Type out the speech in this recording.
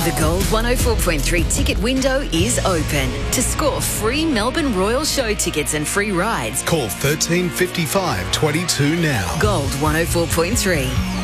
The Gold 104.3 ticket window is open. To score free Melbourne Royal Show tickets and free rides, Call 1355 22 now. Gold 104.3.